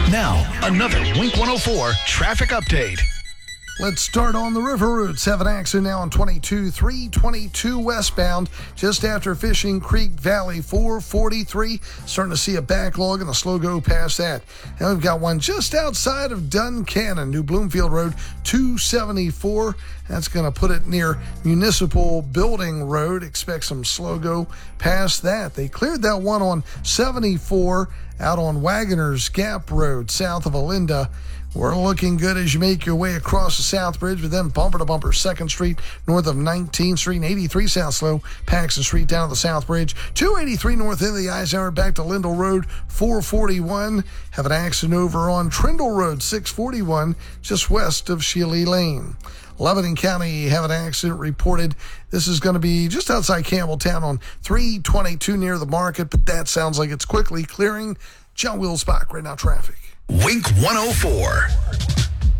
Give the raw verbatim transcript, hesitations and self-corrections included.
Now, another Wink one oh four traffic update. Let's start on the river routes. Have an accident now on twenty-two, three twenty-two westbound, just after Fishing Creek Valley, four forty-three. Starting to see a backlog and a slow go past that. Now we've got one just outside of Duncannon, New Bloomfield Road, two seventy-four. That's going to put it near Municipal Building Road. Expect some slow go past that. They cleared that one on seventy-four out on Wagoner's Gap Road, south of Olinda. We're looking good as you make your way across the South Bridge, but then bumper to bumper second Street north of nineteenth Street and eighty-three South Slow, Paxton Street down to the South Bridge, two eighty-three north into the Eisenhower back to Lindell Road, four forty-one. Have an accident over on Trindle Road, six forty-one, just west of Shealy Lane. Lebanon County have an accident reported. This is going to be just outside Campbelltown on three twenty-two near the market, but that sounds like it's quickly clearing. John Wilsbach, right now traffic. Wink one oh four.